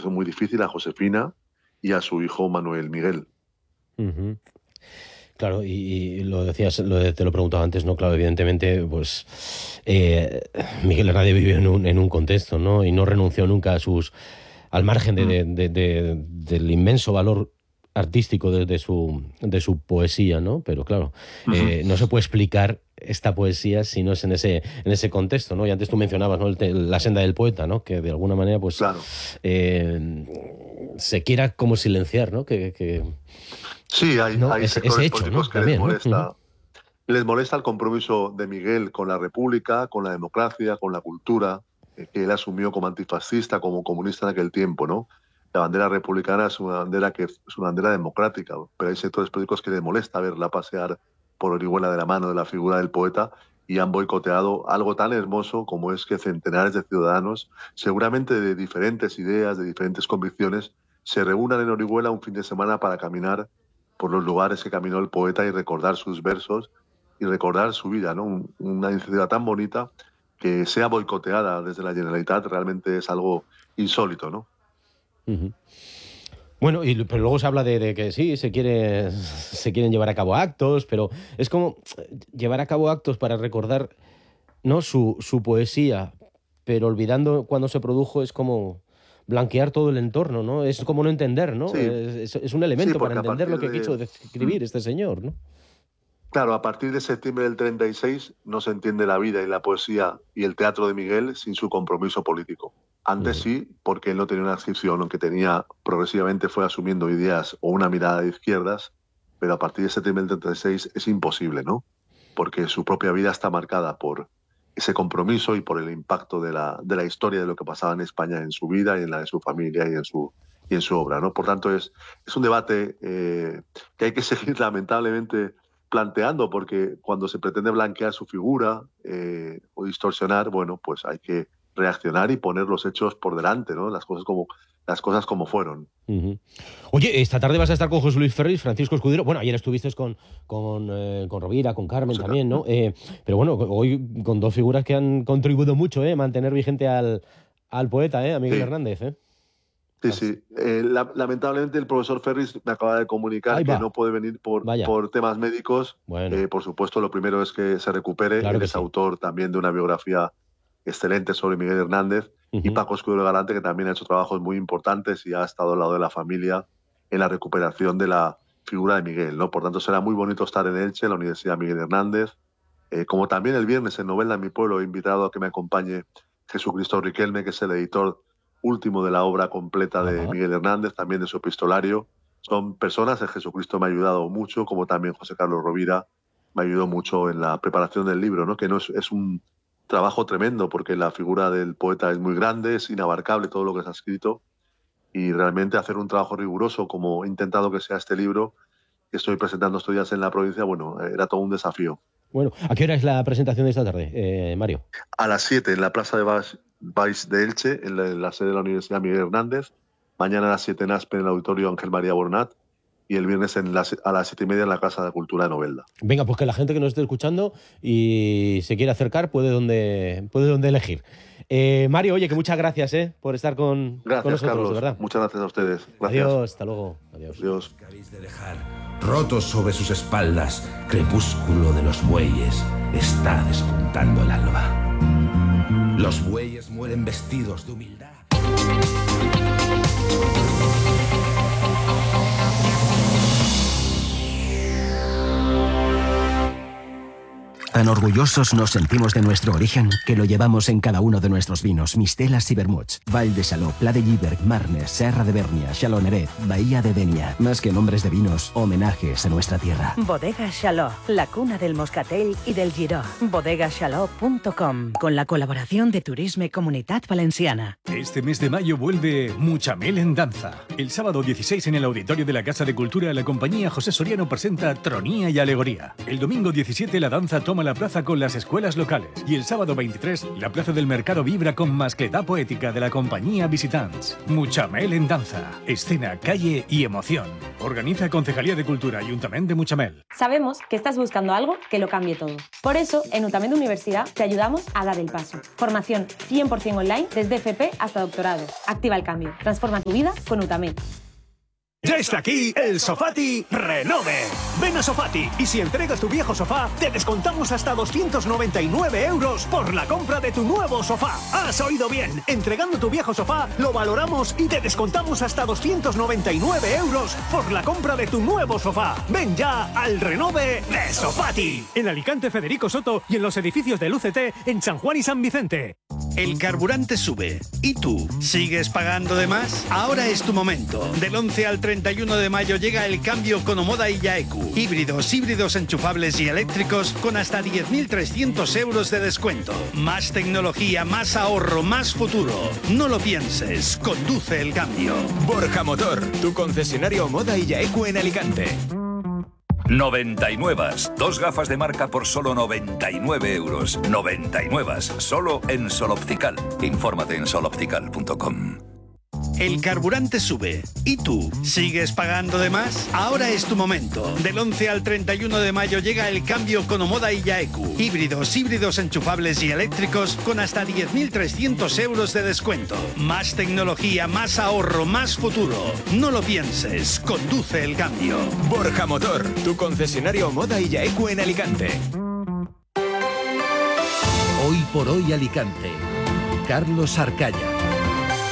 situación muy difícil a Josefina y a su hijo Manuel Miguel. Uh-huh. Claro, y lo decías, te lo preguntaba antes, ¿no? Claro, evidentemente, pues Miguel Hernández vivió en un contexto, ¿no? Y no renunció nunca al margen del inmenso valor artístico de su poesía, ¿no? Pero claro, no se puede explicar esta poesía si no es en ese contexto, ¿no? Y antes tú mencionabas, ¿no? La senda del poeta, ¿no? Que de alguna manera, pues, claro, se quiera como silenciar, ¿no? Sí, hay sectores hecho, políticos, ¿no?, que también, les molesta el compromiso de Miguel con la República, con la democracia, con la cultura, que él asumió como antifascista, como comunista en aquel tiempo, ¿no? La bandera republicana es una bandera democrática, pero hay sectores políticos que les molesta verla pasear por Orihuela de la mano de la figura del poeta, y han boicoteado algo tan hermoso como es que centenares de ciudadanos, seguramente de diferentes ideas, de diferentes convicciones, se reúnan en Orihuela un fin de semana para caminar por los lugares que caminó el poeta y recordar sus versos y recordar su vida, ¿no? Una iniciativa tan bonita que sea boicoteada desde la Generalitat realmente es algo insólito, ¿no? Uh-huh. Bueno, pero luego se habla de que sí, se quieren llevar a cabo actos, pero es como llevar a cabo actos para recordar, ¿no?, su poesía, pero olvidando cuando se produjo, es como blanquear todo el entorno, ¿no? Es como no entender, ¿no? Sí. Es un elemento para entender lo que quiso escribir este señor, ¿no? Claro, a partir de septiembre del 36 no se entiende la vida y la poesía y el teatro de Miguel sin su compromiso político. Antes sí, porque él no tenía una adscripción, aunque progresivamente fue asumiendo ideas o una mirada de izquierdas, pero a partir de septiembre del 36 es imposible, ¿no? Porque su propia vida está marcada por ese compromiso y por el impacto de la historia de lo que pasaba en España en su vida y en la de su familia y en su obra, ¿no? Por tanto, es un debate que hay que seguir lamentablemente planteando, porque cuando se pretende blanquear su figura o distorsionar, bueno, pues hay que reaccionar y poner los hechos por delante, ¿no? Las cosas como fueron. Uh-huh. Oye, esta tarde vas a estar con José Luis Ferris, Francisco Escudero. Bueno, ayer estuviste con Rovira, con Carmen, sí, también, ¿no? Pero bueno, hoy con dos figuras que han contribuido mucho a mantener vigente al poeta, a Miguel Hernández, Sí. Lamentablemente el profesor Ferris me acaba de comunicar que no puede venir por temas médicos. Bueno. Por supuesto, lo primero es que se recupere. Claro, él es autor también de una biografía excelente sobre Miguel Hernández. Uh-huh. Y Paco Escudero Galante, que también ha hecho trabajos muy importantes y ha estado al lado de la familia en la recuperación de la figura de Miguel, ¿no? Por tanto, será muy bonito estar en Elche, en la Universidad Miguel Hernández. Como también el viernes en Novelda en mi pueblo he invitado a que me acompañe Jesucristo Riquelme, que es el editor último de la obra completa de Miguel Hernández, también de su epistolario. Son personas, el Jesucristo me ha ayudado mucho, como también José Carlos Rovira me ayudó mucho en la preparación del libro, ¿no? Que no es un trabajo tremendo, porque la figura del poeta es muy grande, es inabarcable todo lo que se ha escrito, y realmente hacer un trabajo riguroso, como he intentado que sea este libro que estoy presentando estos días en la provincia, bueno, era todo un desafío. Bueno, ¿a qué hora es la presentación de esta tarde, Mario? A las 7 en la Plaza de Baix de Elche, en la sede de la Universidad Miguel Hernández. Mañana a las 7 en Aspe, en el Auditorio Ángel María Bornat. Y el viernes a las 7:30 en la Casa de Cultura de Novelda. Venga, pues que la gente que nos esté escuchando y se quiere acercar puede donde elegir. Mario, oye, que muchas gracias por estar con nosotros, Carlos, de verdad. Muchas gracias a ustedes. Gracias. Adiós, hasta luego. Adiós. De dejar rotos sobre sus espaldas, crepúsculo de los bueyes, está despuntando el alba. Los bueyes mueren vestidos de humildad. Tan orgullosos nos sentimos de nuestro origen que lo llevamos en cada uno de nuestros vinos, mistelas y vermuts. Val de Saló, Pla de Lliberg, Marnes, Serra de Bernia, Chaloneret, Bahía de Denia. Más que nombres de vinos, homenajes a nuestra tierra. Bodega Chaló, la cuna del moscatel y del giró. Bodegaxaló.com, con la colaboración de Turisme Comunitat Valenciana. Este mes de mayo vuelve Muchamel en danza. El sábado 16 en el Auditorio de la Casa de Cultura, la compañía José Soriano presenta Tronía y Alegoría. El domingo 17 la danza toma la plaza con las escuelas locales. Y el sábado 23, la plaza del mercado vibra con mascletá poética de la compañía Visitants. Muchamel en danza, escena, calle y emoción. Organiza Concejalía de Cultura, Ayuntamiento de Muchamel. Sabemos que estás buscando algo que lo cambie todo. Por eso, en UTAMED Universidad te ayudamos a dar el paso. Formación 100% online desde FP hasta doctorado. Activa el cambio. Transforma tu vida con UTAMED. Ya está aquí el Sofati Renove. Ven a Sofati y si entregas tu viejo sofá, te descontamos hasta 299 € por la compra de tu nuevo sofá. Has oído bien. Entregando tu viejo sofá, lo valoramos y te descontamos hasta 299 € por la compra de tu nuevo sofá. Ven ya al Renove de Sofati. En Alicante, Federico Soto y en los edificios del UCT en San Juan y San Vicente. El carburante sube. ¿Y tú? ¿Sigues pagando de más? Ahora es tu momento. Del 11 al 31 de mayo llega el cambio con Omoda y Yaeku. Híbridos enchufables y eléctricos con hasta 10.300 € de descuento. Más tecnología, más ahorro, más futuro. No lo pienses. Conduce el cambio. Borja Motor, tu concesionario Omoda y Yaeku en Alicante. 99. 2 gafas de marca por solo 99 €. 99. Solo en Soloptical. Infórmate en soloptical.com. El carburante sube. ¿Y tú? ¿Sigues pagando de más? Ahora es tu momento. Del 11 al 31 de mayo llega el cambio con Omoda y Yaeku. Híbridos enchufables y eléctricos con hasta 10.300 € de descuento. Más tecnología, más ahorro, más futuro. No lo pienses. Conduce el cambio. Borja Motor, tu concesionario Omoda y Yaeku en Alicante. Hoy por hoy Alicante. Carlos Arcaya.